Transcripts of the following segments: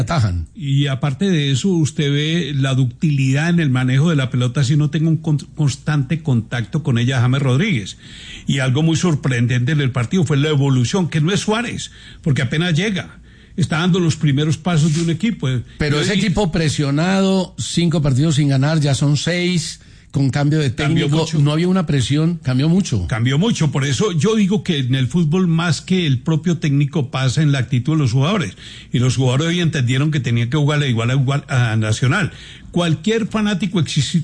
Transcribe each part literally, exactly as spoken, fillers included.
atajan. Y aparte de eso, usted ve la ductilidad en el manejo de la pelota si no tenga un con- constante contacto con ella James Rodríguez. Y algo muy sorprendente en el partido fue la evolución, que no es Suárez, porque apenas llega. Está dando los primeros pasos de un equipo. Pero Yo, ese y, equipo presionado, cinco partidos sin ganar, ya son seis, con cambio de técnico, no había una presión, cambió mucho. Cambió mucho, por eso yo digo que en el fútbol más que el propio técnico pasa en la actitud de los jugadores. Y los jugadores hoy entendieron que tenían que jugarle igual a igual a Nacional. Cualquier fanático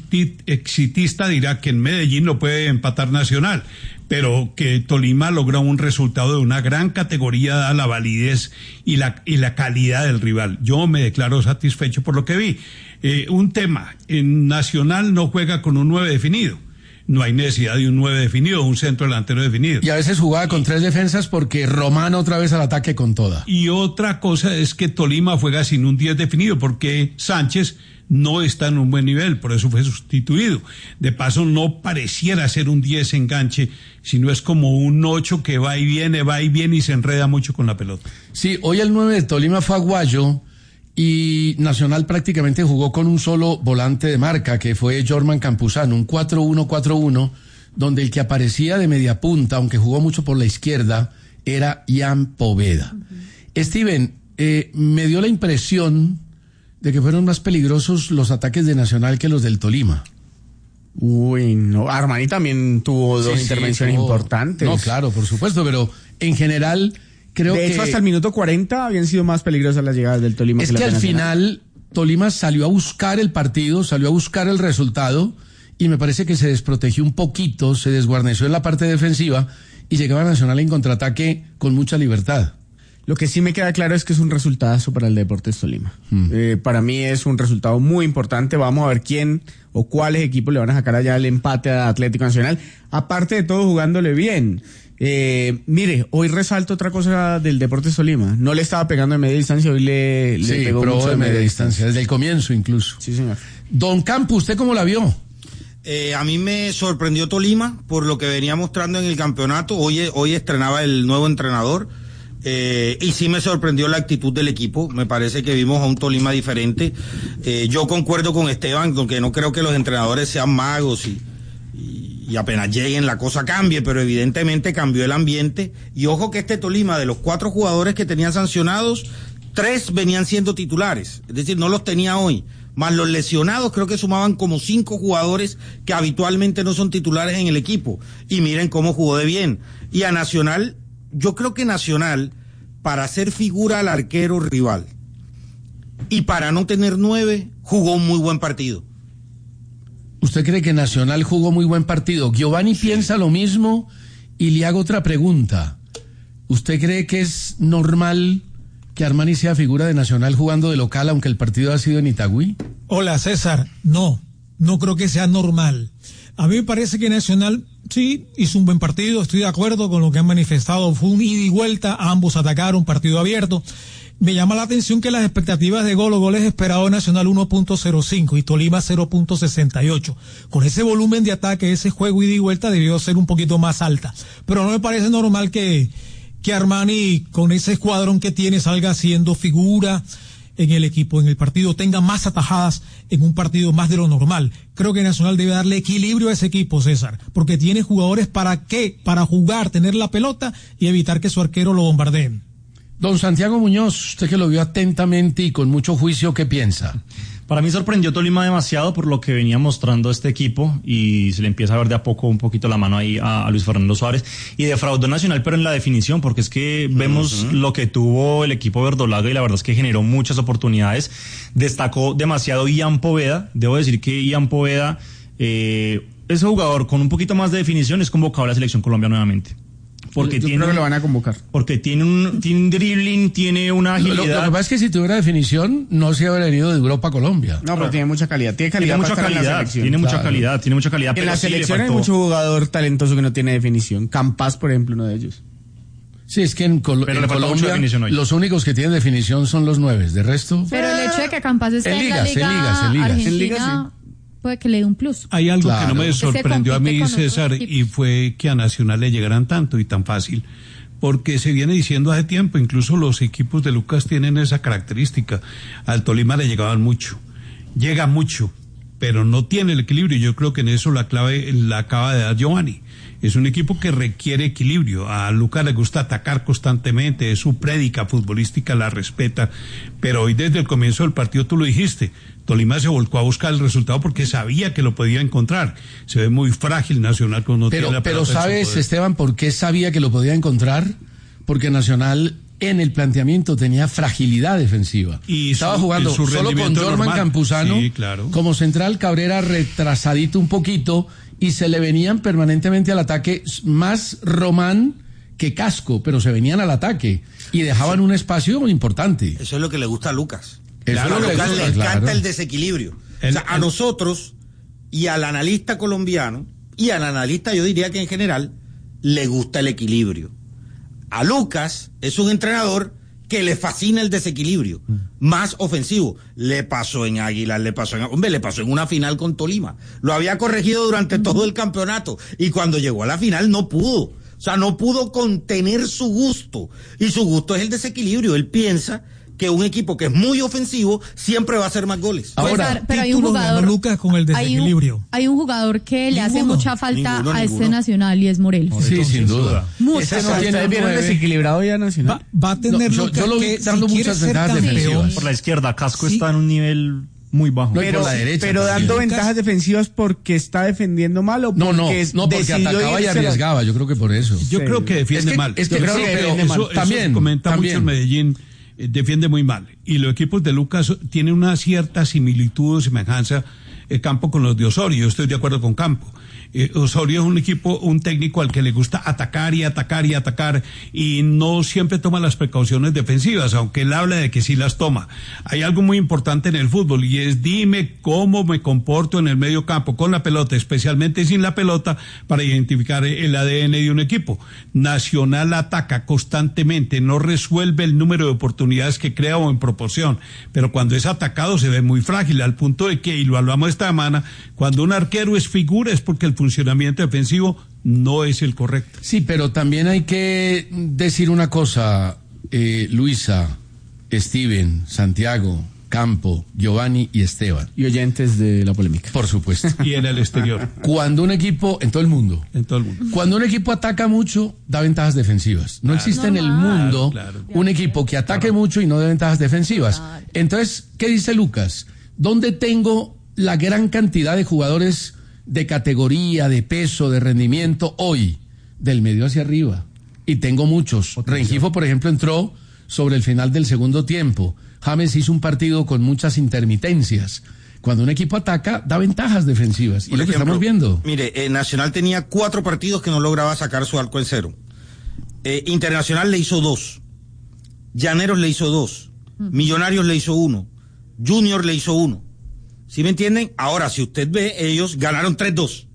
exitista dirá que en Medellín no puede empatar Nacional, pero que Tolima logró un resultado de una gran categoría dada la validez y la, y la calidad del rival. Yo me declaro satisfecho por lo que vi. Eh, un tema, en Nacional no juega con un nueve definido. No hay necesidad de un nueve definido, un centro delantero definido. Y a veces jugaba con tres defensas porque Román otra vez al ataque con toda. Y otra cosa es que Tolima juega sin un diez definido porque Sánchez no está en un buen nivel, por eso fue sustituido. De paso, no pareciera ser un diez enganche, sino es como un ocho que va y viene, va y viene y se enreda mucho con la pelota. Sí, hoy el nueve de Tolima fue Aguayo y Nacional prácticamente jugó con un solo volante de marca, que fue Jorman Campuzano, un cuatro uno cuatro uno, donde el que aparecía de media punta, aunque jugó mucho por la izquierda, era Ian Poveda. Uh-huh. Steven, eh, me dio la impresión de que fueron más peligrosos los ataques de Nacional que los del Tolima. Uy, no, Armani también tuvo dos sí, intervenciones sí, tuvo... importantes. No, claro, por supuesto, pero en general creo que... De hecho, hasta el minuto cuarenta habían sido más peligrosas las llegadas del Tolima. Es que, que al final Tolima salió a buscar el partido, salió a buscar el resultado y me parece que se desprotegió un poquito, se desguarneció en la parte defensiva y llegaba Nacional en contraataque con mucha libertad. Lo que sí me queda claro es que es un resultadazo para el Deportes Tolima. Hmm. Eh, para mí es un resultado muy importante. Vamos a ver quién o cuáles equipos le van a sacar allá el empate a Atlético Nacional. Aparte de todo, jugándole bien. Eh, mire, hoy resalto otra cosa del Deportes Tolima. No le estaba pegando de media distancia, hoy le, le sí, pegó mucho de media, media distancia, desde el comienzo incluso. Sí, señor. Don Campo, ¿usted cómo la vio? Eh, a mí me sorprendió Tolima por lo que venía mostrando en el campeonato. Hoy, hoy estrenaba el nuevo entrenador. Eh, y sí me sorprendió la actitud del equipo. Me parece que vimos a un Tolima diferente. Eh, yo concuerdo con Esteban, porque no creo que los entrenadores sean magos y, y, y apenas lleguen la cosa cambie, pero evidentemente cambió el ambiente. Y ojo que este Tolima, de los cuatro jugadores que tenían sancionados, tres venían siendo titulares, es decir, no los tenía hoy. Más los lesionados, creo que sumaban como cinco jugadores que habitualmente no son titulares en el equipo. Y miren cómo jugó de bien. Y a Nacional, yo creo que Nacional, para hacer figura al arquero rival y para no tener nueve, jugó un muy buen partido. ¿Usted cree que Nacional jugó muy buen partido? Giovanni sí. Piensa lo mismo y le hago otra pregunta. ¿Usted cree que es normal que Armani sea figura de Nacional jugando de local, aunque el partido ha sido en Itagüí? Hola, César. No, no creo que sea normal. A mí me parece que Nacional sí hizo un buen partido, estoy de acuerdo con lo que han manifestado, fue un ida y vuelta, ambos atacaron, partido abierto. Me llama la atención que las expectativas de gol o goles esperados Nacional uno punto cero cinco y Tolima cero punto sesenta y ocho. Con ese volumen de ataque, ese juego ida y vuelta debió ser un poquito más alta. Pero no me parece normal que, que Armani, con ese escuadrón que tiene, salga siendo figura en el equipo, en el partido, tenga más atajadas en un partido más de lo normal. Creo que Nacional debe darle equilibrio a ese equipo, César, porque tiene jugadores para qué, para jugar, tener la pelota y evitar que su arquero lo bombardeen. Don Santiago Muñoz, usted que lo vio atentamente y con mucho juicio, ¿qué piensa? Para mí sorprendió Tolima demasiado por lo que venía mostrando este equipo y se le empieza a ver de a poco un poquito la mano ahí a, a Luis Fernando Suárez y defraudó Nacional, pero en la definición, porque es que vemos uh-huh. lo que tuvo el equipo verdolaga y la verdad es que generó muchas oportunidades. Destacó demasiado Ian Poveda. Debo decir que Ian Poveda, eh, ese jugador con un poquito más de definición, es convocado a la selección Colombia nuevamente. Porque yo tiene, creo que lo van a convocar. Porque tiene un, tiene un dribbling, tiene una agilidad. Lo, lo que pasa es que si tuviera definición, no se habría venido de Europa a Colombia. No, pero claro. tiene mucha calidad. Tiene calidad tiene mucha para calidad, estar en la selección. Tiene mucha claro. calidad, tiene mucha calidad. En pero la sí selección hay mucho jugador talentoso que no tiene definición. Campas, por ejemplo, uno de ellos. Sí, es que en, Col- pero en le Colombia los únicos que tienen definición son los nueves. De resto... Pero el hecho de que Campas esté en, en ligas, la Liga en ligas, en ligas, Argentina, en ligas, sí. puede que le dé un plus. Hay algo claro. que no me sorprendió a mí, César, y fue que a Nacional le llegaran tanto y tan fácil. porque se viene diciendo hace tiempo, incluso los equipos de Lucas tienen esa característica. Al Tolima le llegaban mucho, llega mucho, pero no tiene el equilibrio. Yo creo que en eso la clave la acaba de dar Giovanni. Es un equipo que requiere equilibrio. A Lucas le gusta atacar constantemente, es su prédica futbolística, la respeta, pero hoy desde el comienzo del partido, tú lo dijiste, Tolima se volcó a buscar el resultado porque sabía que lo podía encontrar. Se ve muy frágil Nacional cuando no pero, tiene la pero pelota en su ¿sabes, poder. Esteban, por qué sabía que lo podía encontrar? Porque Nacional en el planteamiento tenía fragilidad defensiva. Y estaba su, jugando su solo con rendimiento Jorman normal. Campuzano, Sí, claro. como central, Cabrera retrasadito un poquito, y se le venían permanentemente al ataque más Román que Casco, pero se venían al ataque y dejaban un espacio importante. Eso es lo que le gusta a Lucas. Eso Claro, es lo a que Lucas le le gusta, encanta claro. el desequilibrio. El- o sea, a el- nosotros y al analista colombiano y al analista, yo diría que en general, le gusta el equilibrio. A Lucas es un entrenador que le fascina el desequilibrio, más ofensivo. Le pasó en Águilas, le pasó en... Hombre, le pasó en una final con Tolima. Lo había corregido durante todo el campeonato y cuando llegó a la final no pudo. O sea, no pudo contener su gusto. Y su gusto es el desequilibrio. Él piensa que un equipo que es muy ofensivo siempre va a hacer más goles. Ahora, César, pero hay un títulos ganó jugador Lucas con el hay un- desequilibrio. Hay un, jugador que le hace Ninguno. mucha falta Ninguno, a este ninguno. Nacional y es Morelos. Sí, sin duda. Mucho. Ese no ¿Ustedes tiene vieron nueve. desequilibrado ya Nacional? Va, va a tener No, yo- Lucas yo lo vi que, dando si quiere muchas ser ventajas campeón, defensivas. Por la izquierda, Casco Sí. está en un nivel muy bajo. No, y pero, por la derecha pero también. dando Lucas- ventajas defensivas porque está defendiendo mal o No, no, porque no, porque decidió atacaba y irse a la- arriesgaba, yo creo que por eso. Yo Sí. creo que defiende Es que- mal. es que Yo creo creo que que defiende eso, mal. eso También, se comenta también. mucho en Medellín, eh, defiende muy mal. Y los equipos de Lucas tienen una cierta similitud o semejanza eh, Campo con los de Osorio. Yo estoy de acuerdo con Campo. Eh, Osorio es un equipo, un técnico al que le gusta atacar y atacar y atacar y no siempre toma las precauciones defensivas, aunque él habla de que sí las toma. Hay algo muy importante en el fútbol y es dime cómo me comporto en el medio campo con la pelota, especialmente sin la pelota, para identificar el A D N de un equipo. Nacional ataca constantemente, no resuelve el número de oportunidades que crea o en proporción, pero cuando es atacado se ve muy frágil, al punto de que, y lo hablamos esta semana, cuando un arquero es figura es porque el funcionamiento defensivo no es el correcto. Sí, pero también hay que decir una cosa, eh, Luisa, Steven, Santiago, Campo, Giovanni y Esteban. Y oyentes de la polémica. Por supuesto. Y en el exterior, Cuando un equipo, en todo el mundo, en todo el mundo. cuando un equipo ataca mucho, da ventajas defensivas. No existe en el mundo Claro, un equipo que ataque mucho y no dé ventajas defensivas. Entonces, ¿qué dice Lucas? ¿Dónde tengo la gran cantidad de jugadores de categoría, de peso, de rendimiento hoy? Del medio hacia arriba. Y tengo muchos. Rengifo, por ejemplo, entró sobre el final del segundo tiempo. James hizo un partido con muchas intermitencias. Cuando un equipo ataca, da ventajas defensivas. Y Por lo que ejemplo, estamos viendo. Mire, eh, Nacional tenía cuatro partidos que no lograba sacar su arco en cero. Eh, Internacional le hizo dos. Llaneros le hizo dos. Millonarios le hizo uno. Junior le hizo uno. ¿Sí me entienden? Ahora, si usted ve, ellos ganaron tres dos.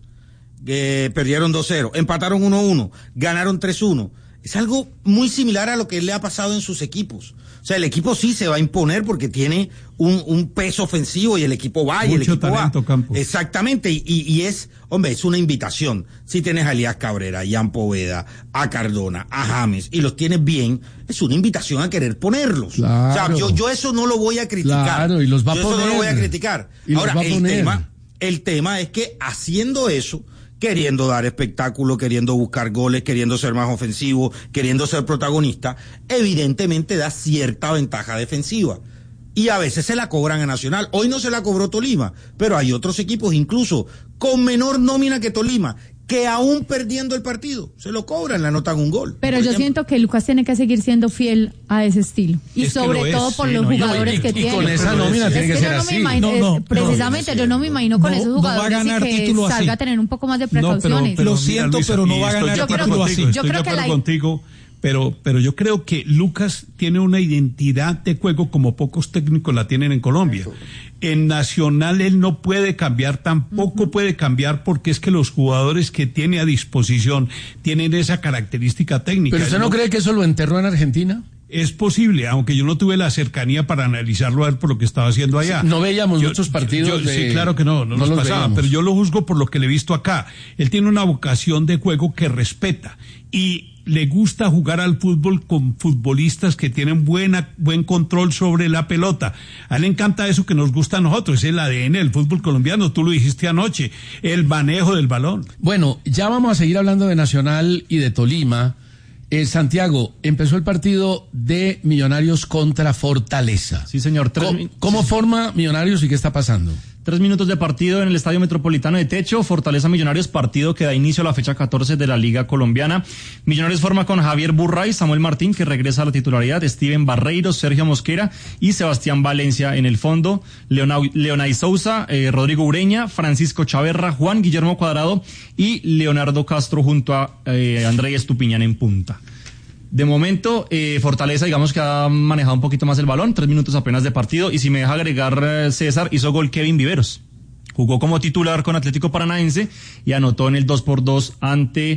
Eh, perdieron dos cero. Empataron uno uno. Ganaron tres uno. Es algo muy similar a lo que le ha pasado en sus equipos. O sea, el equipo sí se va a imponer porque tiene un, un peso ofensivo y el equipo va y el Mucho equipo talento, va. Campos. Exactamente, y, y, y es, hombre, es una invitación. Si tienes a Elías Cabrera, a Jan Poveda, a Cardona, a James, y los tienes bien, es una invitación a querer ponerlos. Claro. O sea, yo, yo eso no lo voy a criticar. Claro, y los va a yo eso no lo poner. voy a criticar. Y los Ahora, va a el poner. tema, el tema es que haciendo eso, queriendo dar espectáculo, queriendo buscar goles, queriendo ser más ofensivo, queriendo ser protagonista, evidentemente da cierta ventaja defensiva. Y a veces se la cobran a Nacional. Hoy no se la cobró Tolima, pero hay otros equipos incluso con menor nómina que Tolima, que aún perdiendo el partido, se lo cobran, le anotan un gol. Pero por yo ejemplo. siento que Lucas tiene que seguir siendo fiel a ese estilo. Y Es que sobre lo es, todo por sí, los no, y- jugadores y- que y tiene. con esa nómina Es tiene que yo ser no me así. imagino- No, no, es- precisamente yo no me imagino con No, esos no va a jugadores ganar y que título así. salga a tener un poco más de No, pero, precauciones. pero Lo mira, siento, Luisa, pero no y va a estoy ganar de acuerdo título así. contigo, Yo estoy de creo que acuerdo la- contigo, pero, pero yo creo que Lucas tiene una identidad de juego como pocos técnicos la tienen en Colombia. En Nacional él no puede cambiar, tampoco puede cambiar porque es que los jugadores que tiene a disposición tienen esa característica técnica. ¿Pero usted Él no cree que eso lo enterró en Argentina? Es posible, aunque yo no tuve la cercanía para analizarlo a ver por lo que estaba haciendo allá. Sí, no veíamos yo, muchos partidos. Yo, de... Sí, claro que no, no, no nos pasaba, veíamos. Pero yo lo juzgo por lo que le he visto acá. Él tiene una vocación de juego que respeta y le gusta jugar al fútbol con futbolistas que tienen buena, buen control sobre la pelota. A él le encanta eso que nos gusta a nosotros, es el A D N del fútbol colombiano, tú lo dijiste anoche, el manejo del balón. Bueno, ya vamos a seguir hablando de Nacional y de Tolima. Eh, Santiago, empezó el partido de Millonarios contra Fortaleza. Sí, señor. Tres ¿Cómo, ¿Cómo forma Millonarios y qué está pasando? Tres minutos de partido en el Estadio Metropolitano de Techo, Fortaleza Millonarios, partido que da inicio a la fecha catorce de la Liga Colombiana. Millonarios forma con Javier Burray, Samuel Martín, que regresa a la titularidad, Steven Barreiros, Sergio Mosquera y Sebastián Valencia en el fondo, Leonay, Leonay Sousa, eh, Rodrigo Ureña, Francisco Chaverra, Juan Guillermo Cuadrado y Leonardo Castro junto a eh, André Estupiñán en punta. De momento, eh, Fortaleza, digamos que ha manejado un poquito más el balón, tres minutos apenas de partido, y si me deja agregar, eh, César, hizo gol Kevin Viveros. Jugó como titular con Atlético Paranaense y anotó en el dos por dos ante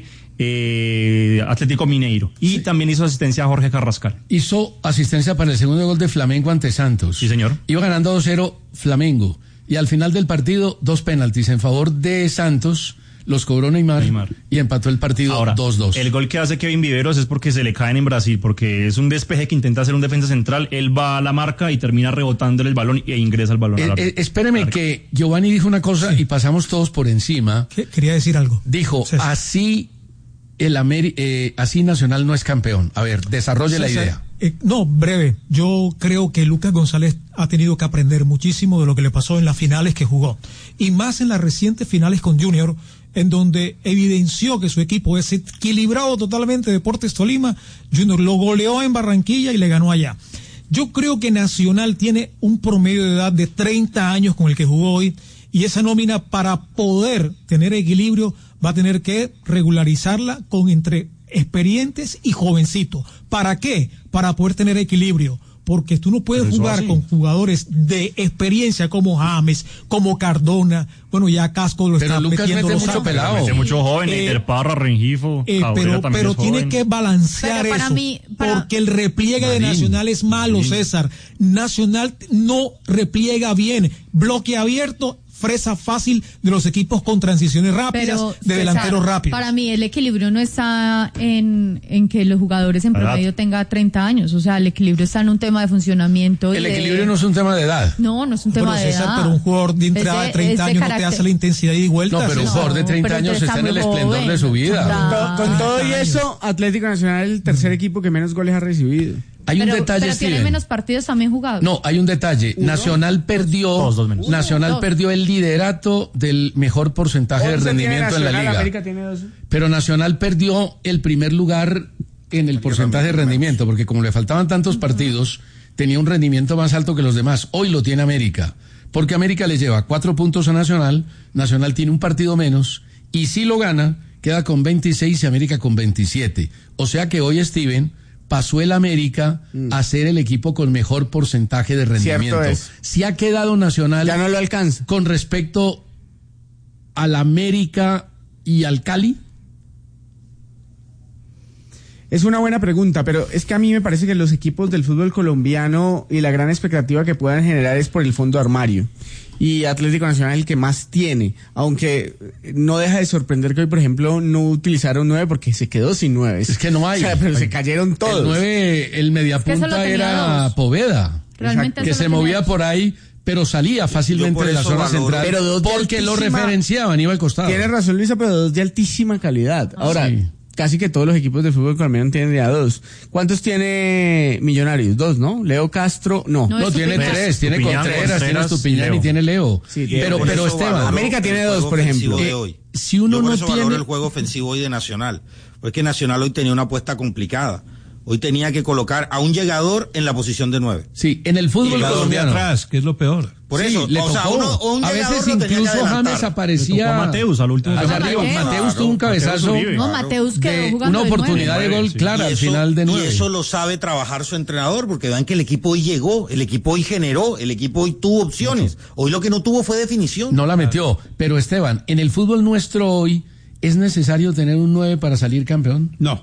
eh, Atlético Mineiro. Y sí. También hizo asistencia a Jorge Carrascal. Hizo asistencia para el segundo gol de Flamengo ante Santos. Sí, señor. Iba ganando dos cero Flamengo. Y al final del partido, dos penaltis en favor de Santos. Los cobró Neymar, Neymar y empató el partido Ahora, dos dos. El gol que hace Kevin Viveros es porque se le caen en Brasil, porque es un despeje que intenta hacer un defensa central, él va a la marca y termina rebotándole el balón e ingresa el balón. Eh, a la eh, espéreme marca. Que Giovanni dijo una cosa sí. Y pasamos todos por encima. ¿Qué? Quería decir algo. Dijo, César. así el Ameri eh, así Nacional no es campeón. A ver, desarrolle César, la idea. Eh, no, breve. Yo creo que Lucas González ha tenido que aprender muchísimo de lo que le pasó en las finales que jugó. Y más en las recientes finales con Junior, en donde evidenció que su equipo es equilibrado totalmente. Deportes Tolima, Junior lo goleó en Barranquilla y le ganó allá. Yo creo que Nacional tiene un promedio de edad de treinta años con el que jugó hoy, y esa nómina, para poder tener equilibrio, va a tener que regularizarla con entre experientes y jovencitos. ¿Para qué? Para poder tener equilibrio. Porque tú no puedes jugar así con jugadores de experiencia como James, como Cardona, bueno, ya Casco lo está metiendo los mucho pelado. Mete mucho joven, eh, Eder Parra, Rengifo, eh, pero, pero tiene que balancear eso, mí, para... porque el repliegue Marín, de Nacional es malo, Marín. César. Nacional no repliega bien, bloque abierto, fresa fácil de los equipos con transiciones rápidas, pero, de delanteros César, rápidos. Para mí el equilibrio no está en, en que los jugadores en promedio tengan treinta años, o sea, el equilibrio está en un tema de funcionamiento. El y equilibrio de... no es un tema de edad. No, no es un tema bueno, de César, edad. Pero un jugador de entrada de, de treinta años no te hace la intensidad y vuelta. No, pero un jugador de treinta no, años está en el esplendor joven, de su vida. Con, con todo y eso, Atlético Nacional es el tercer equipo que menos goles ha recibido. Hay pero, un detalle, pero tiene menos partidos también jugados. No, hay un detalle. ¿Uno? Nacional perdió, dos, dos menos. Nacional Uno, perdió el liderato del mejor porcentaje de rendimiento en la liga. América tiene dos. Pero Nacional perdió el primer lugar en el porcentaje de rendimiento, porque como le faltaban tantos partidos, tenía un rendimiento más alto que los demás. Hoy lo tiene América, porque América le lleva cuatro puntos a Nacional, Nacional tiene un partido menos, y si lo gana, queda con veintiséis y América con veintisiete. O sea que hoy, Steven, pasó el América mm. a ser el equipo con mejor porcentaje de rendimiento. Si ha quedado Nacional, ya no lo alcanza. Con respecto al América y al Cali. Es una buena pregunta, pero es que a mí me parece que los equipos del fútbol colombiano y la gran expectativa que puedan generar es por el fondo armario. Y Atlético Nacional es el que más tiene, aunque no deja de sorprender que hoy, por ejemplo, no utilizaron nueve porque se quedó sin nueve. Es que no hay. O sea, pero se cayeron todos. El nueve, el mediapunta es era dos. Poveda, realmente que se movía dos. Por ahí, pero salía fácilmente de la zona valoro. Central, pero dos porque altísima, lo referenciaban, iba al costado. Tiene razón, Luisa, pero dos de altísima calidad. Ahora, sí. Casi que todos los equipos del fútbol colombiano tienen ya dos. ¿Cuántos tiene Millonarios? Dos, ¿no? Leo Castro, no. No, no tiene tres. Tiene Contreras, tiene Estupiñán y tiene Leo. Sí, pero pero Esteban. América tiene dos, por ejemplo. Eh, si uno Yo por no eso tiene... valoro el juego ofensivo hoy de Nacional. Porque Nacional hoy tenía una apuesta complicada. Hoy tenía que colocar a un llegador en la posición de nueve. Sí, en el fútbol colombiano. De atrás, que es lo peor. Por sí, eso, le o tocó. sea, uno, un a veces incluso James aparecía. A Mateus al último. Allá arriba. Mateus, Mateus tuvo un cabezazo. No, Mateus quedó jugando una oportunidad de, de gol sí. clara al final de nueve. Y eso lo sabe trabajar su entrenador, porque vean que el equipo hoy llegó, el equipo hoy generó, el equipo hoy tuvo opciones. Hoy lo que no tuvo fue definición. No la metió. Pero Esteban, en el fútbol nuestro hoy, ¿es necesario tener un nueve para salir campeón? No.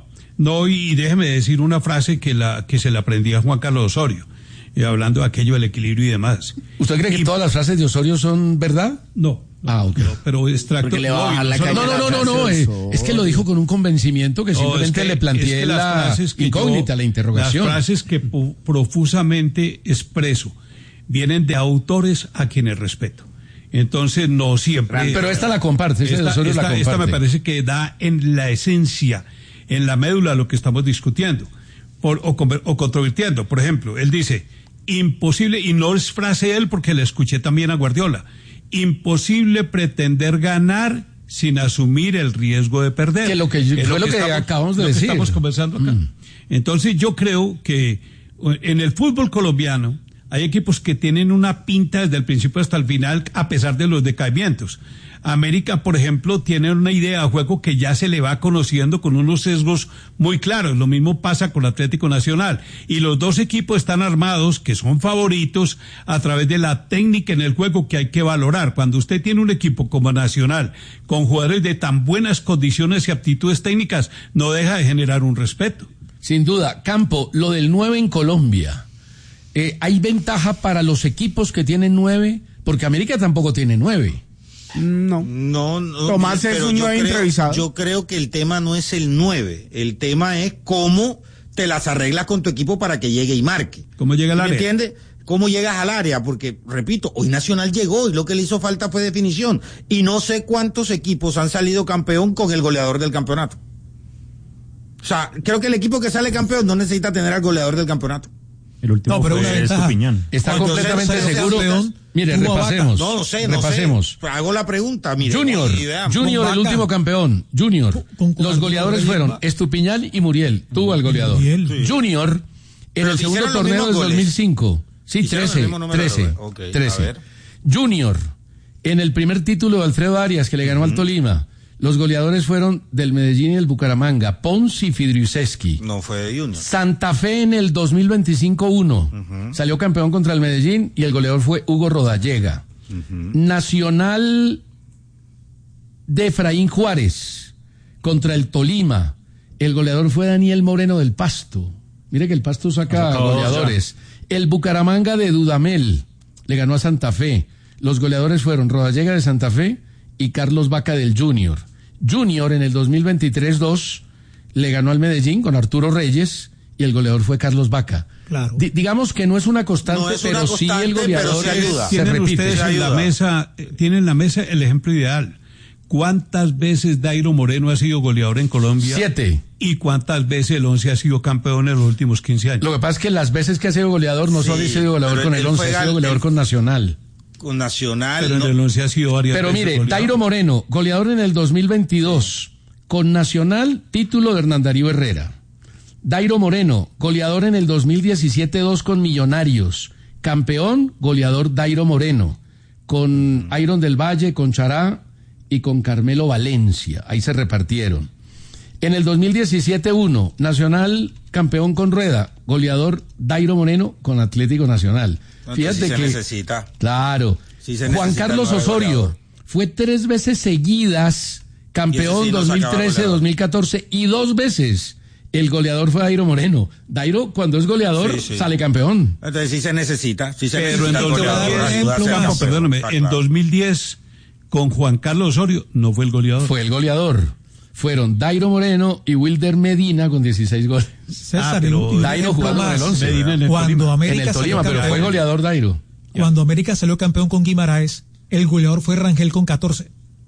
No, y déjeme decir una frase que la que se le aprendí a Juan Carlos Osorio, eh, hablando de aquello del equilibrio y demás. ¿Usted cree que y, todas las frases de Osorio son verdad? No. Ah, ok. Pero, pero extracto. Le va a bajar la no, No, no, no, no, no, eh, es que lo dijo con un convencimiento que simplemente no, es que, le planteé es que la incógnita, yo, la interrogación. Las frases que profusamente expreso vienen de autores a quienes respeto. Entonces, no siempre. Pero esta la comparte, esta, esta, esta, la comparte. Esta me parece que da en la esencia, en la médula, lo que estamos discutiendo por, o, o controvirtiendo. Por ejemplo, él dice, imposible, y no es frase de él porque le escuché también a Guardiola, imposible pretender ganar sin asumir el riesgo de perder. Que lo que yo, fue lo, lo que, que estamos, acabamos de lo decir. Que estamos conversando acá. Mm. Entonces, yo creo que en el fútbol colombiano hay equipos que tienen una pinta desde el principio hasta el final, a pesar de los decaimientos. América, por ejemplo, tiene una idea de juego que ya se le va conociendo con unos sesgos muy claros. Lo mismo pasa con Atlético Nacional. Y los dos equipos están armados, que son favoritos, a través de la técnica en el juego que hay que valorar. Cuando usted tiene un equipo como Nacional, con jugadores de tan buenas condiciones y aptitudes técnicas, no deja de generar un respeto. Sin duda. Campo, lo del nueve en Colombia. Eh, ¿Hay ventaja para los equipos que tienen nueve? Porque América tampoco tiene nueve. No. No, no. Tomás es un nueve improvisado. Yo creo que el tema no es el nueve. El tema es cómo te las arreglas con tu equipo para que llegue y marque. ¿Cómo llega al área? ¿Me entiendes? ¿Cómo llegas al área? Porque, repito, hoy Nacional llegó y lo que le hizo falta fue definición. Y no sé cuántos equipos han salido campeón con el goleador del campeonato. O sea, creo que el equipo que sale campeón no necesita tener al goleador del campeoñán. El último no, pero fue una ventaja. Estupiñán. Está completamente seguro. Campeón, mire, repasemos. No lo sé, no repasemos. sé. Hago la pregunta, mire. Junior, Junior el último campeón. Junior. Con, con, Los goleadores fueron Estupiñán y Muriel. Tuvo al goleador. Sí. Junior, en pero el segundo torneo del dos mil cinco. Sí, trece. trece. Okay, trece. Junior, en el primer título de Alfredo Arias, que le ganó uh-huh. al Tolima. Los goleadores fueron del Medellín y del Bucaramanga, Pons y Fidriuseski. No fue de Junior. Santa Fe en el dos mil veinticinco uno. Uh-huh. Salió campeón contra el Medellín y el goleador fue Hugo Rodallega. Uh-huh. Nacional de Efraín Juárez contra el Tolima. El goleador fue Daniel Moreno del Pasto. Mire que el Pasto saca goleadores. El Bucaramanga de Dudamel le ganó a Santa Fe. Los goleadores fueron Rodallega de Santa Fe y Carlos Vaca del Junior. Junior en el dos mil veintitrés dos le ganó al Medellín con Arturo Reyes y el goleador fue Carlos Vaca. Claro. D- digamos que no es una constante, no es pero una constante, sí el goleador pero sí ayuda. se Tienen repite. ustedes en la mesa, tienen en la mesa el ejemplo ideal. ¿Cuántas veces Dairo Moreno ha sido goleador en Colombia? Siete. ¿Y cuántas veces el Once ha sido campeón en los últimos quince años? Lo que pasa es que las veces que ha sido goleador no sí, solo ha sido goleador con el Once, ha sido goleador con Nacional. Con Nacional. Pero no. en el Once ha sido varias Pero veces mire, goleador. Dairo Moreno, goleador en el dos mil veintidós, con Nacional, título de Hernán Darío Herrera. Dairo Moreno, goleador en el dos mil diecisiete dos con Millonarios. Campeón, goleador Dairo Moreno. Con Iron del Valle, con Chará y con Carmelo Valencia. Ahí se repartieron. En el dos mil diecisiete uno, Nacional, campeón con Rueda. Goleador Dairo Moreno con Atlético Nacional. No, Fíjate sí que. Se necesita. Claro. Sí se Juan necesita Carlos Osorio goleador. Fue tres veces seguidas campeón sí no dos mil trece, dos mil catorce y dos veces el goleador fue Dairo Moreno. Dairo, cuando es goleador, sí, sí. sale campeón. Entonces sí se necesita. Sí se Pero necesita en, goleador, Campo, perdóname, en dos mil diez, con Juan Carlos Osorio, no fue el goleador. Fue el goleador. Fueron Dairo Moreno y Wilder Medina con dieciséis goles. César, ah, pero Dairo jugando en el once. Medina en el cuando Tolima, América en el Tolima pero fue goleador Dairo. Cuando América salió campeón con Guimaraes, el goleador fue Rangel con catorce.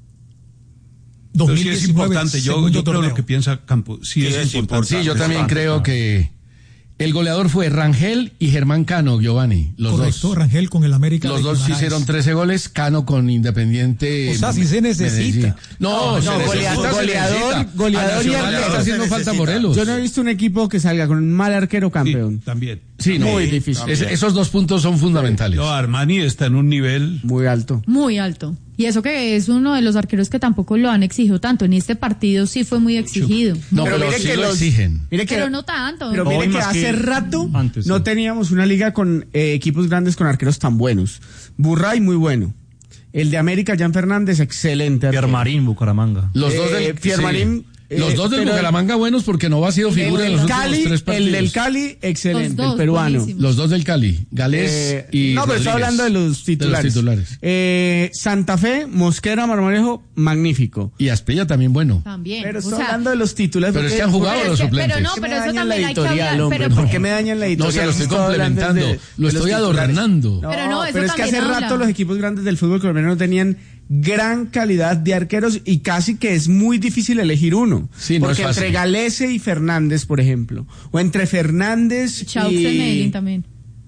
dos mil diecinueve, sí es importante, yo, yo creo lo que piensa Campo. Sí, sí es, es importante. Sí, yo también creo que el goleador fue Rangel y Germán Cano, Giovanni. Los Correcto, dos. Rangel con el América. Los dos Guimaraes. Hicieron trece goles, Cano con Independiente. O sea, si se necesita. No, no, no goleador, goleador, goleador y arquero. Está haciendo falta Morelos. Yo no he visto un equipo que salga con un mal arquero campeón. Sí, también. Sí, no, muy difícil. Es, esos dos puntos son fundamentales. No, Armani está en un nivel muy alto. Muy alto. Y eso que es uno de los arqueros que tampoco lo han exigido tanto. En este partido sí fue muy exigido. No, pero, pero mire sí que lo los, exigen. Mire que, pero no tanto. Pero mire que hace que rato antes, no sí. teníamos una liga con eh, equipos grandes con arqueros tan buenos. Burray muy bueno. El de América, Jan Fernández, excelente. Piermarín, Bucaramanga. Los dos del eh, Piermarín, sí. Los dos del pero- Bucaramanga buenos porque Nova ha sido figura El en los del Cali, últimos tres partidos. el del Cali, excelente, Los dos, el peruano. buenísimos. Los dos del Cali, Galés Eh, y no, pero estoy Rodríguez. hablando de los titulares. De los titulares. Eh, Santa Fe, Mosquera, Marmolejo, magnífico. Y Asprilla también bueno. También. Pero o estoy sea, hablando de los titulares. Pero es porque- que han jugado pero los es que- suplentes. Pero no, ¿Por qué me pero eso dañan también la hay que editorial, hablar. hombre? Pero, ¿Por qué me dañan la No editorial? se lo estoy Estoy hablando complementando, de- lo de los estoy titulares. adornando. No, Pero no, eso pero es que hace también rato habla. los equipos grandes del fútbol colombiano no tenían gran calidad de arqueros y casi que es muy difícil elegir uno. Sí, no porque es fácil. entre Galese y Fernández, por ejemplo, o entre Fernández Chaux y... en Medellín también.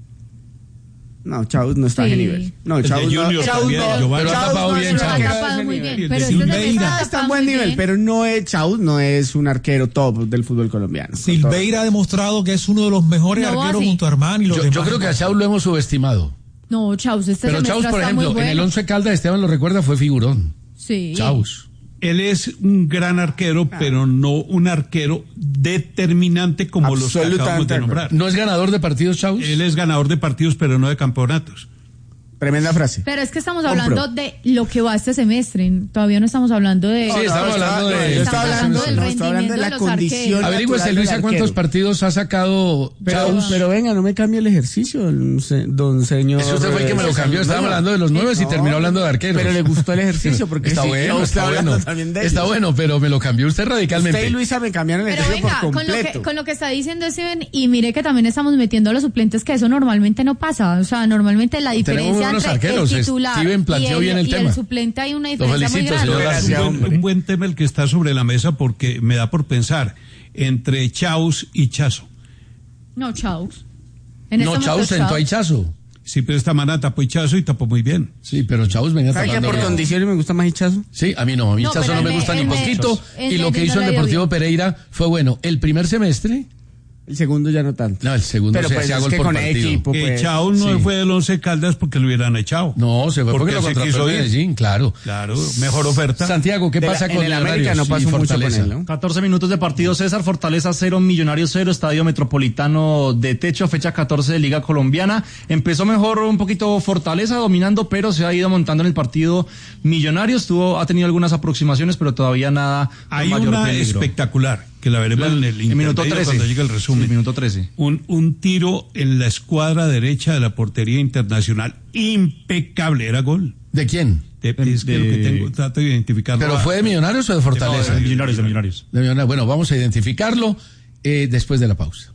No, Chaux no está Sí. a ese nivel. No, El de Chaux no. Junior Chaux también, no. Giovanni. Pero ha Chaux tapado no bien, es un Chaux. Ha arquero de tapado ese muy nivel. bien. El Pero de este Silveira. defensa Ah, está en tapado buen muy nivel, bien. pero no es Chaux, no es un arquero top del fútbol colombiano. con Silveira ha demostrado que es uno de los mejores No, arqueros así. junto a Armani y los Yo, demás. yo creo que a Chau lo hemos subestimado. No, Chaus, este Pero semestre Chaus, por está muy ejemplo, en el bueno. Once Caldas, Esteban lo recuerda, fue figurón. Sí. Chaus. Él es un gran arquero, pero no un arquero determinante como los que Absolutamente acabamos de de acuerdo. nombrar. ¿No es ganador de partidos, Chaus? Él es ganador de partidos, pero no de campeonatos. Tremenda frase. Pero es que estamos Compro. hablando de lo que va este semestre. Todavía no estamos hablando de. Sí, estamos hablando de- Yo estaba Estamos hablando, hablando del no, estaba hablando de la rendimiento de los condición. arqueros. Averígüese, natural Luisa, del cuántos arquero. partidos ha sacado Pero, Chaus. pero venga, no me cambie el ejercicio, don, se- don señor. Ese usted fue el que me lo eh, cambió. Estábamos no, hablando de los nueve y no, terminó hablando de arqueros. Pero le gustó el ejercicio porque está sí, bueno, yo estoy está hablando bueno. también de Está ellos. bueno, pero me lo cambió usted radicalmente. Usted y Luisa me cambiaron el Pero ejercicio venga, por con lo, que, completo. con lo que está diciendo Steven, y mire que también estamos metiendo a los suplentes, que eso normalmente no pasa. O sea, normalmente la Tenemos diferencia buenos entre arqueros. el titular Steven y planteó el, bien el y tema. el suplente hay una Lo diferencia muy felicito, grande. señor. Es Gracias, un, buen, hombre. un buen tema el que está sobre la mesa porque me da por pensar entre Chaus y Chazo. No, Chaus. En No, este Chaus momento, sentó a Ichazo. Sí, pero esta mañana tapó Chazo y tapó muy bien. Sí, pero Chaus venía ¿Sabe que tapando por bien. condiciones me gusta más Hichazo? Sí, a mí no, a mí No, Ichazo pero no me en gusta me- ni en me- poquito. en Y lo que Medellín hizo no el le dio Deportivo bien. Pereira fue bueno. El primer semestre, El segundo ya no tanto. no, el segundo Pero se pues hacía es gol que por con partido. equipo, Que pues. Chaus no sí. fue del Once Caldas porque lo hubieran echado. No, se fue porque, lo se contrató quiso el ir. Medellín, claro. Claro, mejor oferta. Santiago, ¿qué De la- pasa en con el América no Millonarios pasó y mucho con Fortaleza? él, ¿no? catorce minutos de partido, César. Fortaleza cero, Millonarios cero, Estadio Metropolitano de techo, fecha catorce de Liga Colombiana. Empezó mejor un poquito Fortaleza dominando, pero se ha ido montando en el partido Millonarios. Tuvo, ha tenido algunas aproximaciones, pero todavía nada con Hay mayor una peligro. espectacular que la veremos en el En minuto intermedio trece. cuando llegue el resumen. Sí, minuto trece. Un, un tiro en la escuadra derecha de la portería internacional. Impecable, era gol. ¿De quién? De- es que de- lo que tengo, trato de identificarlo. ¿Pero Ah, fue de Millonarios o de Fortaleza? De Millonarios, de Millonarios. De Millonarios. Bueno, vamos a identificarlo eh, después de la pausa.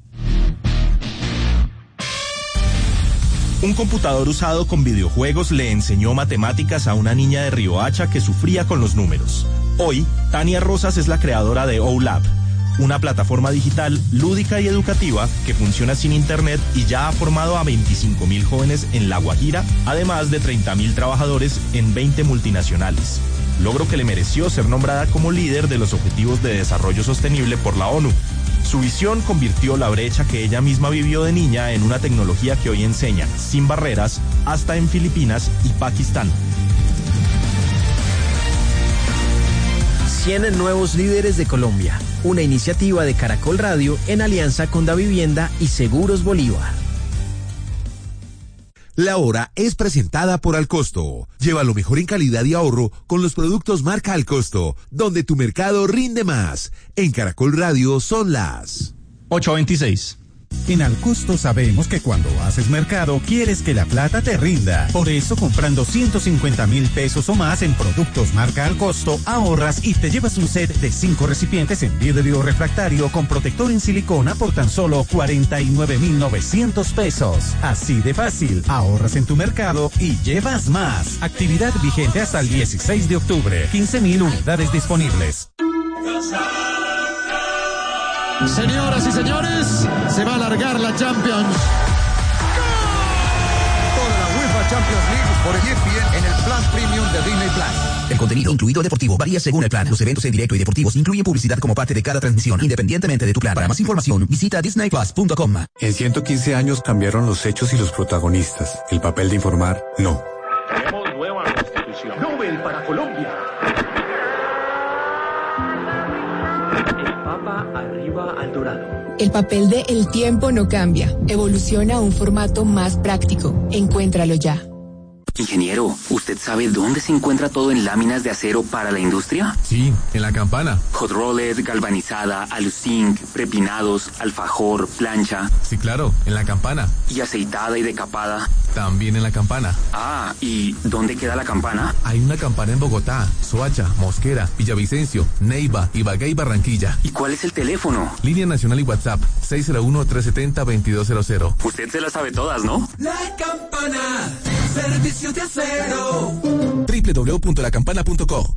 Un computador usado con videojuegos le enseñó matemáticas a una niña de Riohacha que sufría con los números. Hoy, Tania Rosas es la creadora de OLab, una plataforma digital lúdica y educativa que funciona sin internet y ya ha formado a veinticinco mil jóvenes en La Guajira, además de treinta mil trabajadores en veinte multinacionales. Logro que le mereció ser nombrada como líder de los Objetivos de Desarrollo Sostenible por la ONU. Su visión convirtió la brecha que ella misma vivió de niña en una tecnología que hoy enseña sin barreras hasta en Filipinas y Pakistán. cien nuevos líderes de Colombia, una iniciativa de Caracol Radio en alianza con Davivienda y Seguros Bolívar. La hora es presentada por Alcosto. Lleva lo mejor en calidad y ahorro con los productos marca Alcosto, donde tu mercado rinde más. En Caracol Radio son las ocho veintiséis. En Alcosto sabemos que cuando haces mercado quieres que la plata te rinda. Por eso, comprando ciento cincuenta mil pesos o más en productos marca Alcosto, ahorras y te llevas un set de cinco recipientes en vidrio refractario con protector en silicona por tan solo cuarenta y nueve mil novecientos pesos. Así de fácil, ahorras en tu mercado y llevas más. Actividad vigente hasta el dieciséis de octubre. quince mil unidades disponibles. Señoras y señores, se va a alargar la Champions. Toda la UEFA Champions League por E S P N en el plan premium de Disney Plus. El contenido incluido deportivo varía según el plan. Los eventos en directo y deportivos incluyen publicidad como parte de cada transmisión, independientemente de tu plan. Para más información, visita disney plus punto com. En ciento quince años cambiaron los hechos y los protagonistas. El papel de informar, no. Tenemos nueva constitución. Nobel para Colombia. Arriba al dorado. El papel de El Tiempo no cambia. Evoluciona a un formato más práctico. Encuéntralo ya. Ingeniero, ¿usted sabe dónde se encuentra todo en láminas de acero para la industria? Sí, en la Campana. Hot rolled, galvanizada, aluzinc, prepinados, alfajor, plancha. Sí, claro, en la Campana. ¿Y aceitada y decapada? También en la Campana. Ah, ¿y dónde queda la Campana? Hay una Campana en Bogotá, Soacha, Mosquera, Villavicencio, Neiva, Ibagué y Barranquilla. ¿Y cuál es el teléfono? Línea nacional y WhatsApp, seis cero uno, tres siete cero, dos dos cero cero. Usted se las sabe todas, ¿no? La Campana, servicios de acero. doble u doble u doble u punto la campana punto co.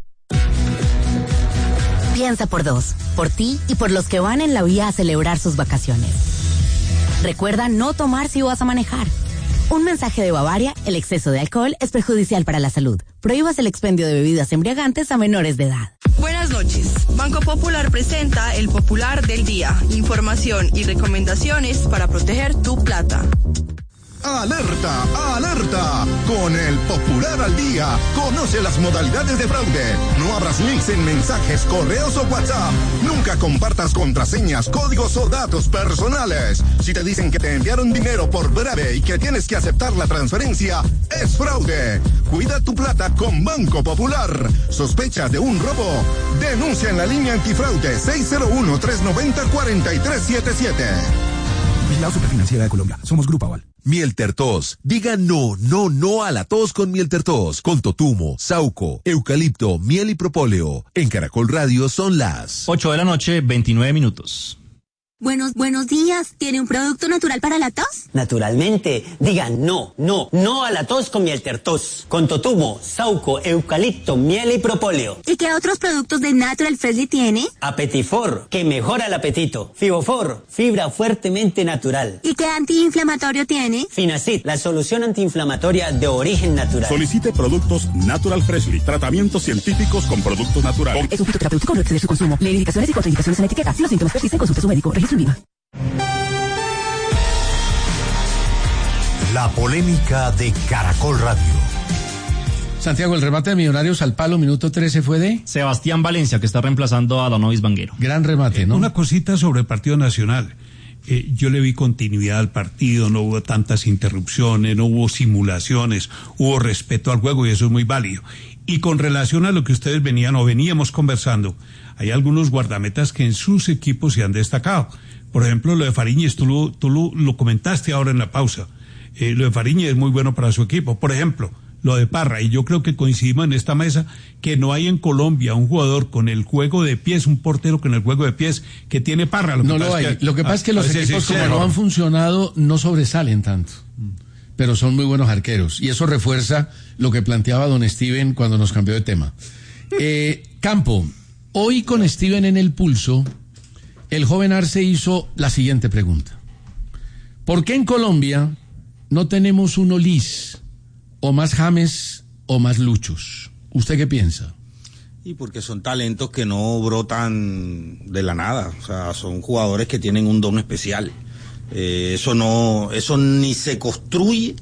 Piensa por dos, por ti y por los que van en la vía a celebrar sus vacaciones. Recuerda no tomar si vas a manejar. Un mensaje de Bavaria: el exceso de alcohol es perjudicial para la salud. Prohíbas el expendio de bebidas embriagantes a menores de edad. Buenas noches. Banco Popular presenta el Popular del Día. Información y recomendaciones para proteger tu plata. ¡Alerta! ¡Alerta! Con el Popular al Día, conoce las modalidades de fraude. No abras links en mensajes, correos o WhatsApp. Nunca compartas contraseñas, códigos o datos personales. Si te dicen que te enviaron dinero por breve y que tienes que aceptar la transferencia, es fraude. Cuida tu plata con Banco Popular. ¿Sospechas de un robo? Denuncia en la línea antifraude seis cero uno, tres nueve cero, cuatro tres siete siete. Vigilado Superfinanciera de Colombia. Somos Grupo Aval. Mielter Tos. Diga no, no, no a la tos con Mielter Tos. Con totumo, sauco, eucalipto, miel y propóleo. En Caracol Radio son las ocho de la noche, veintinueve minutos. Buenos, buenos días. ¿Tiene un producto natural para la tos? Naturalmente. Digan no, no, no a la tos con Mielter Tos. Con totumo, sauco, eucalipto, miel y propóleo. ¿Y qué otros productos de Natural Freshly tiene? Apetifor, que mejora el apetito. Fibofor, fibra fuertemente natural. ¿Y qué antiinflamatorio tiene? Finacid, la solución antiinflamatoria de origen natural. Solicite productos Natural Freshly. Tratamientos científicos con productos naturales. Es un fitoterapéutico, no exceder su consumo. Lee indicaciones y contraindicaciones en etiqueta. Si los síntomas persisten, consulte a su médico. Registro en Viva. La polémica de Caracol Radio. Santiago, el remate de Millonarios al palo, minuto trece, fue de Sebastián Valencia, que está reemplazando a Donovis Vanguero. Gran remate, ¿no? Una cosita sobre el Partido Nacional. Eh, yo le vi continuidad al partido, no hubo tantas interrupciones, no hubo simulaciones, hubo respeto al juego y eso es muy válido. Y con relación a lo que ustedes venían o veníamos conversando, hay algunos guardametas que en sus equipos se han destacado. Por ejemplo, lo de Fariñez, tú lo, tú lo, lo comentaste ahora en la pausa. Eh, lo de Fariñez es muy bueno para su equipo. Por ejemplo, lo de Parra, y yo creo que coincidimos en esta mesa que no hay en Colombia un jugador con el juego de pies, un portero con el juego de pies que tiene Parra. Lo que no lo hay. Que, lo que pasa es que los equipos como no han funcionado no sobresalen tanto, pero son muy buenos arqueros y eso refuerza lo que planteaba don Steven cuando nos cambió de tema. Eh, Campo, hoy con Steven en el pulso, el joven Arce hizo la siguiente pregunta: ¿por qué en Colombia no tenemos un Olís, o más James, o más Luchos? ¿Usted qué piensa? Y porque son talentos que no brotan de la nada, o sea, son jugadores que tienen un don especial. Eh, eso no, eso ni se construye,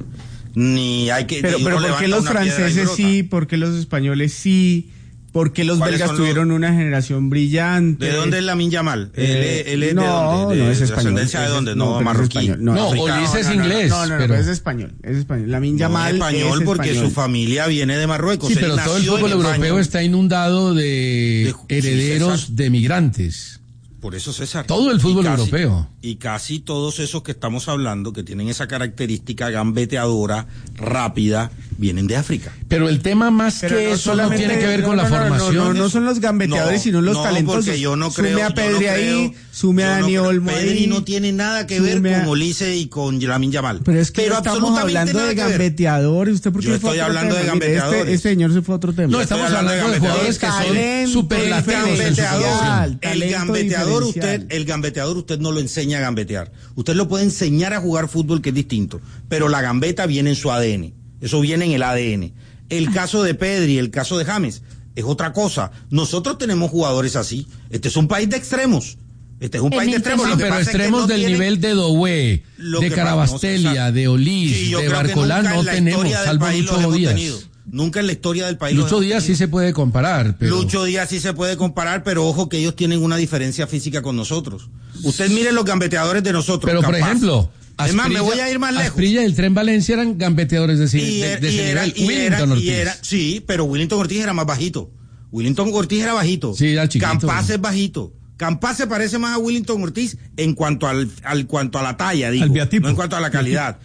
ni hay que... Pero, pero ¿por qué los franceses sí? ¿Por qué los españoles sí? ¿Por qué los belgas tuvieron los... una generación brillante? ¿De dónde es Lamine Yamal? Eh, él, él es no, de dónde? De, no es de español. ¿Ascendencia de dónde? No, no marroquí. Es no, no Olís es inglés. No, no, no, pero... es español. Es español. Lamine Yamal no, es español es porque español. su familia viene de Marruecos. Sí, pero todo el fútbol europeo está inundado de, de herederos sí, de migrantes. Por eso, César. Todo el fútbol y casi, europeo. Y casi todos esos que estamos hablando, que tienen esa característica gambeteadora, rápida, vienen de África. Pero el tema más Pero que no eso no tiene que ver no, con no, la no, formación. No, no, no son los gambeteadores, no, sino los no, talentosos. Porque yo no creo, sume a Pedri no ahí, creo, sume a Dani no Olmo Pedri ahí. no tiene nada que ver a... con Olise y con Lamine Yamal. Pero es que Pero estamos hablando de gambeteadores. ¿Usted por qué yo fue estoy a otro hablando tema? de gambeteadores. Este, este señor se fue a otro tema. No, estamos hablando, hablando de jugadores que son superlativos en su posición. El gambeteador, usted, el gambeteador usted no lo enseña a gambetear. Usted lo puede enseñar a jugar fútbol, que es distinto. Pero la gambeta viene en su A D N. Eso viene en el A D N. El caso de Pedri, el caso de James, es otra cosa. Nosotros tenemos jugadores así. Este es un país de extremos. Este es un país de extremos. Sí, pero extremos es que no del tienen... nivel de Doué, de Carabastelia, de Olís, sí, de Barcolá no tenemos, salvo Lucho Díaz. Nunca en la historia del país. Lucho Díaz sí se puede comparar. Pero... Lucho Díaz sí se puede comparar, pero ojo que ellos tienen una diferencia física con nosotros. Usted mire los gambeteadores de nosotros. Pero Campas, por ejemplo, Es más, me voy a ir más lejos. Asprilla y el Tren Valencia eran gambeteadores de, y de, era, de ese y era, nivel. y Willington era, Ortiz. y era, sí, pero Willington Ortiz era más bajito. Willington Ortiz era bajito. Sí, era chiquito. Campás es bajito. Campás se parece más a Willington Ortiz en cuanto al, al cuanto a la talla, digo, no en cuanto a la calidad.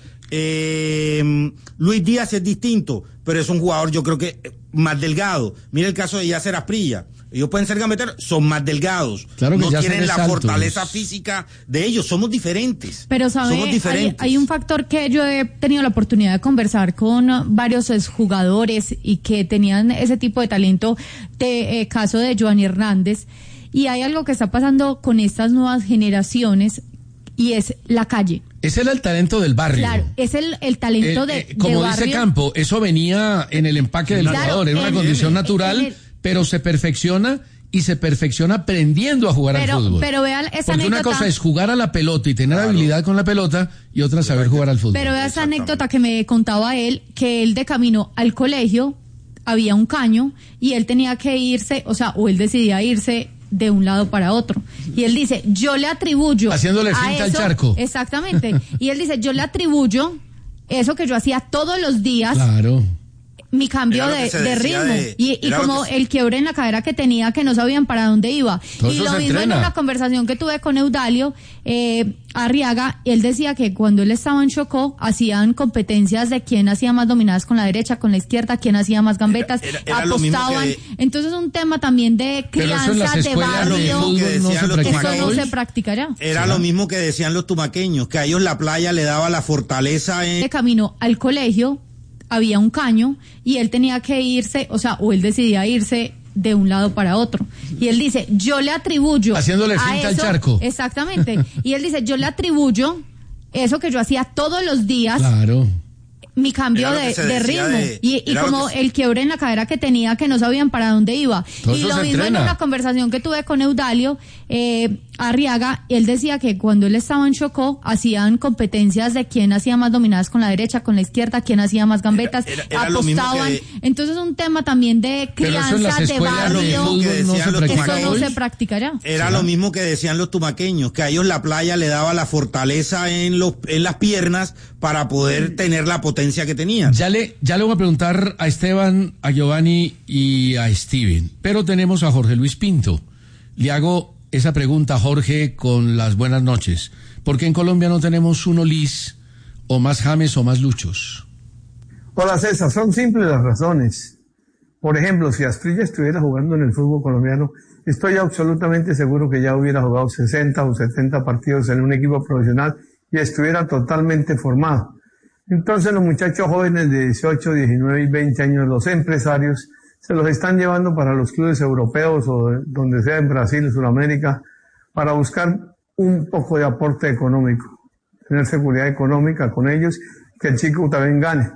Eh, Luis Díaz es distinto, pero es un jugador, yo creo que más delgado. Mira el caso de Yasser Asprilla. Ellos pueden ser gambeteros, son más delgados. Claro que no tienen la altos. fortaleza física de ellos. Somos diferentes. Pero sabe, somos diferentes. Hay, hay un factor que yo he tenido la oportunidad de conversar con varios jugadores y que tenían ese tipo de talento, de eh, caso de Giovanni Hernández. Y hay algo que está pasando con estas nuevas generaciones y es la calle. Ese era el talento del barrio. Claro, es el, el talento el, de, eh, Como de dice barrio. Campo, eso venía en el empaque del Claro, jugador, era una en- condición en- natural, en el- pero se perfecciona y se perfecciona aprendiendo a jugar Pero- al fútbol. pero vea esa Porque una anécdota- cosa es jugar a la pelota y tener habilidad con la pelota y otra saber jugar al fútbol. Pero vea esa anécdota que me contaba él, que él de camino al colegio había un caño y él tenía que irse, o sea, o él decidía irse de un lado para otro. Y él dice, yo le atribuyo Haciéndole a finta al eso- charco. Exactamente. Y él dice, yo le atribuyo eso que yo hacía todos los días. Claro. Mi cambio Era lo de, que se de decía ritmo de- y, y era lo como que se- el quiebre en la cadera que tenía, que no sabían para dónde iba. Todo Y eso lo se mismo en entrena. una conversación que tuve con Eudalio eh, Arriaga, él decía que cuando él estaba en Chocó hacían competencias de quién hacía más dominadas con la derecha, con la izquierda, quién hacía más gambetas, Era- era- era lo mismo apostaban. que- Entonces un tema también de Pero eso en crianza, las de escuelas de barrio, fútbol que no decían se los practica eso no hoy. se practica ya. Era lo mismo que decían los tumaqueños, que a ellos la playa le daba la fortaleza en... De camino al colegio había un caño y él tenía que irse, o sea, o él decidía irse de un lado para otro. Y él dice, yo le atribuyo Haciéndole a finta al eso- charco. Exactamente. Y él dice, yo le atribuyo eso que yo hacía todos los días, Claro. mi cambio Era lo de, que se de decía ritmo de- y, y era lo como que se- el quiebre en la cadera que tenía, que no sabían para dónde iba. Todo Y eso lo se mismo en entrena. una conversación que tuve con Eudalio eh, Arriaga, él decía que cuando él estaba en Chocó hacían competencias de quién hacía más dominadas con la derecha, con la izquierda, quién hacía más gambetas, Era- era- era lo mismo apostaban. que- Entonces un tema también de Pero eso en crianza, las de escuelas de barrio. fútbol no decían se los practica Eso no hoy. se practica ya. Era lo mismo que decían los tumaqueños, que a ellos la playa le daba la fortaleza en los en las piernas para poder tener la potencia que tenían. Ya le, ya le voy a preguntar a Esteban, a Giovanni y a Steven, pero tenemos a Jorge Luis Pinto. Le hago esa pregunta, Jorge, con las buenas noches. ¿Por qué en Colombia no tenemos uno Liz, o más James o más Luchos? Hola César, son simples las razones. Por ejemplo, si Asprilla estuviera jugando en el fútbol colombiano, estoy absolutamente seguro que ya hubiera jugado sesenta o setenta partidos en un equipo profesional y estuviera totalmente formado. Entonces los muchachos jóvenes de dieciocho, diecinueve y veinte años, los empresarios, se los están llevando para los clubes europeos o donde sea en Brasil, Sudamérica, para buscar un poco de aporte económico, tener seguridad económica con ellos, que el chico también gane.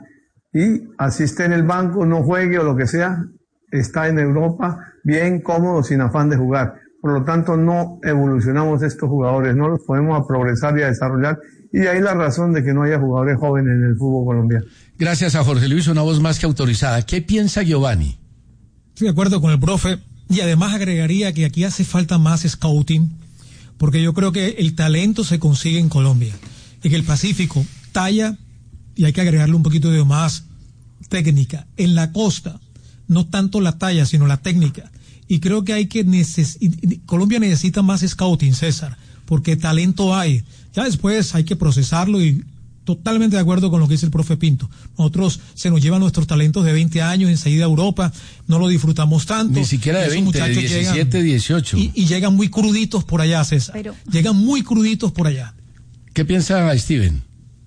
Y así esté en el banco, no juegue o lo que sea, está en Europa bien cómodo, sin afán de jugar. Por lo tanto, no evolucionamos estos jugadores, no los podemos a progresar y a desarrollar. Y de ahí la razón de que no haya jugadores jóvenes en el fútbol colombiano. Gracias a Jorge Luis, una voz más que autorizada. ¿Qué piensa Giovanni? Estoy de acuerdo con el profe y además agregaría que aquí hace falta más scouting, porque yo creo que el talento se consigue en Colombia. En el Pacífico, talla, y hay que agregarle un poquito de más técnica. En la costa, no tanto la talla, sino la técnica. Y creo que hay que neces- Colombia necesita más scouting, César, porque talento hay. Ya después hay que procesarlo y totalmente de acuerdo con lo que dice el profe Pinto. Nosotros se nos llevan nuestros talentos de veinte años enseguida a Europa, no lo disfrutamos tanto. Ni siquiera de Esos veinte, de muchachos diecisiete, llegan, dieciocho. Y, y llegan muy cruditos por allá, César. Pero- Llegan muy cruditos por allá. ¿Qué piensa Steven?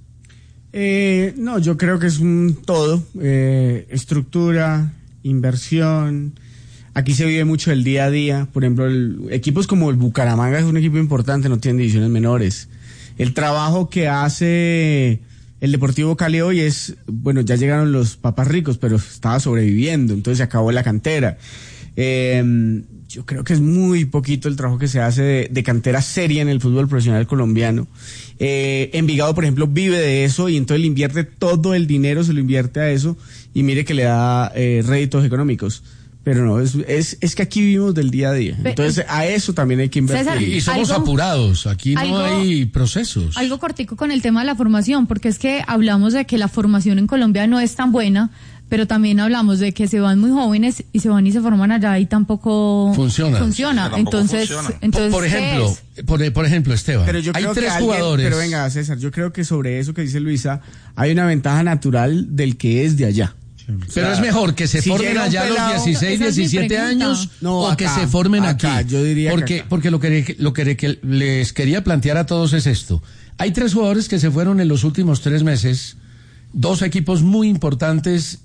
Eh, no, yo creo que es un todo, eh, estructura, inversión. Aquí se vive mucho el día a día. Por ejemplo, el, equipos como el Bucaramanga es un equipo importante, no tienen divisiones menores. El trabajo que hace el Deportivo Cali hoy es, bueno, ya llegaron los papás ricos, pero estaba sobreviviendo, entonces se acabó la cantera. Eh, yo creo que es muy poquito el trabajo que se hace de, de cantera seria en el fútbol profesional colombiano. Eh, Envigado, por ejemplo, vive de eso y entonces le invierte todo el dinero, se lo invierte a eso y mire que le da eh, réditos económicos. Pero no, es, es, es que aquí vivimos del día a día. Entonces, a eso también hay que invertir. César, Y somos algo- apurados, aquí no algo- hay procesos. Algo cortico con el tema de la formación, porque es que hablamos de que la formación en Colombia no es tan buena, pero también hablamos de que se van muy jóvenes y se van y se forman allá y tampoco Funciona. funciona. Tampoco Entonces, funciona. entonces por, por ¿qué ejemplo, es? por, por ejemplo, Esteban, Pero yo hay creo tres que alguien- jugadores. Pero venga, César, yo creo que sobre eso que dice Luisa, hay una ventaja natural del que es de allá. Pero es mejor que se si formen llega un allá a pelado- los dieciséis, Esa es mi diecisiete pregunta. años No, o que acá, se formen acá, aquí. yo diría que porque acá. porque lo que lo que que les quería plantear a todos es esto. Hay tres jugadores que se fueron en los últimos tres meses, dos equipos muy importantes